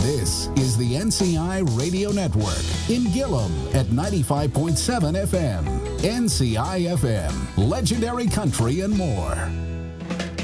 This is the NCI Radio Network in Gillum at 95.7 FM. NCI FM, legendary country and more.